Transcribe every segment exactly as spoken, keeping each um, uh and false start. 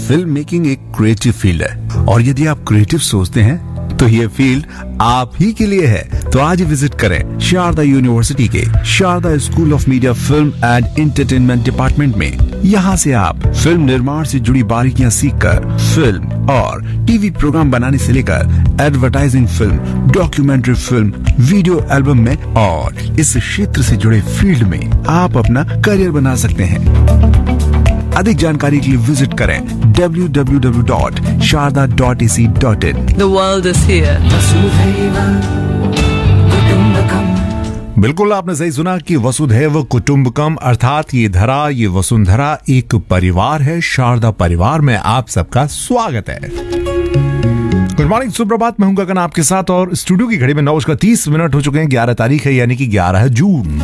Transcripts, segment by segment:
Film making एक creative field है और यदि आप क्रिएटिव सोचते हैं तो ये फील्ड आप ही के लिए है। तो आज ही विजिट करें शारदा यूनिवर्सिटी के Sharda school of media film and entertainment department में। यहाँ से आप फिल्म निर्माण से जुड़ी बारीकियां सीखकर फिल्म और टीवी प्रोग्राम बनाने से लेकर advertising film, documentary film, video album में और इस क्षेत्र से जुड़े फील्ड में आप अपना करियर बना सकते हैं। अधिक जानकारी के लिए विजिट करें W W W dot Sharda dot A C dot in. The world is here. बिल्कुल आपने सही सुना कि वसुधैव कुटुंबकम अर्थात ये धरा, ये वसुंधरा एक परिवार है। शारदा परिवार में आप सबका स्वागत है। गुड मॉर्निंग, सुप्रभात। मैं हूं गगन आपके साथ और स्टूडियो की घड़ी में नौ बजकर तीस मिनट हो चुके हैं। ग्यारह तारीख है यानी कि ग्यारह जून।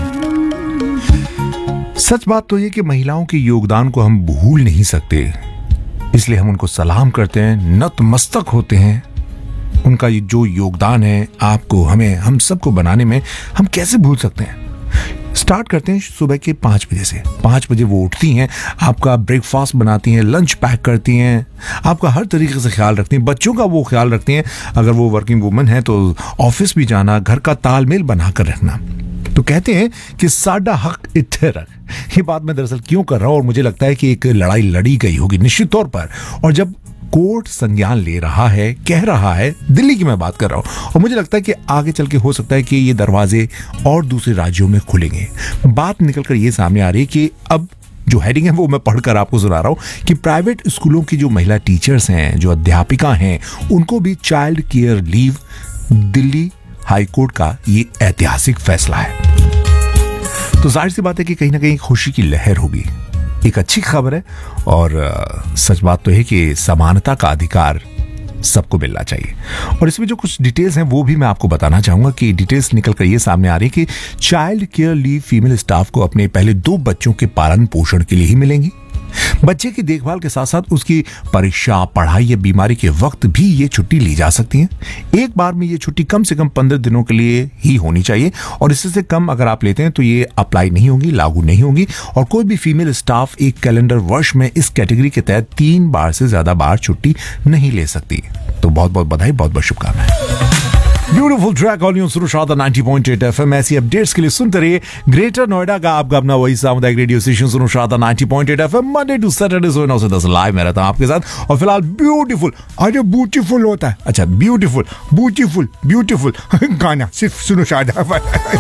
सच बात तो ये कि महिलाओं के योगदान को हम भूल नहीं सकते, इसलिए हम उनको सलाम करते हैं, नतमस्तक होते हैं। उनका ये जो योगदान है आपको, हमें, हम सबको बनाने में, हम कैसे भूल सकते हैं। स्टार्ट करते हैं सुबह के पाँच बजे से। पाँच बजे वो उठती हैं, आपका ब्रेकफास्ट बनाती हैं, लंच पैक करती हैं, आपका हर तरीके से ख्याल रखती हैं, बच्चों का वो ख्याल रखती हैं। अगर वो वर्किंग वुमन है तो ऑफिस भी जाना, घर का तालमेल बनाकर रखना। तो कहते हैं कि साडा हक इत्थे रख। ये बात मैं दरअसल क्यों कर रहा हूं और मुझे लगता है कि एक लड़ाई लड़ी गई होगी निश्चित तौर पर। और जब कोर्ट संज्ञान ले रहा है, कह रहा है, दिल्ली की मैं बात कर रहा हूं, और मुझे लगता है कि आगे चल के हो सकता है कि ये दरवाजे और दूसरे राज्यों में खुलेंगे। बात निकलकर ये सामने आ रही है कि अब जो हेडिंग है वो मैं पढ़कर आपको सुना रहा हूं कि प्राइवेट स्कूलों की जो महिला टीचर्स हैं, जो अध्यापिका हैं, उनको भी child care leave. Delhi high court का ये ऐतिहासिक फैसला है। तो जाहिर सी बात है कि कहीं ना कहीं खुशी की लहर होगी। एक अच्छी खबर है और आ, सच बात तो है कि समानता का अधिकार सबको मिलना चाहिए। और इसमें जो कुछ डिटेल्स हैं वो भी मैं आपको बताना चाहूंगा कि डिटेल्स निकल कर ये सामने आ रही है कि child care leave female staff को अपने पहले दो बच्चों के पालन पोषण के लिए ही मिलेंगी। बच्चे की देखभाल के साथ साथ उसकी परीक्षा, पढ़ाई या बीमारी के वक्त भी ये छुट्टी ली जा सकती है। एक बार में ये छुट्टी कम से कम पंद्रह दिनों के लिए ही होनी चाहिए और इससे कम अगर आप लेते हैं तो ये अप्लाई नहीं होगी, लागू नहीं होगी। और कोई भी फीमेल स्टाफ एक कैलेंडर वर्ष में इस कैटेगरी के तहत तीन बार से ज्यादा बार छुट्टी नहीं ले सकती। तो बहुत बहुत बधाई, बहुत बहुत शुभकामनाएं। ब्यूटीफुल ट्रैक ऑन सुनो Sharda ninety point eight FM. ऐसी अपडेट्स के लिए सुनते रहिए ग्रेटर नोएडा का आपका अपना वही सामुदायिक रेडियो स्टेशन सुनो Sharda ninety point eight FM. Monday to Saturday सुबह नौ से दस लाइव में रहता हूं आपके साथ। और फिलहाल ब्यूटीफुल, अरे ब्यूटीफुल होता है, अच्छा ब्यूटीफुल, ब्यूटीफुल, ब्यूटीफुल गाना सिर्फ सुनो शारदा।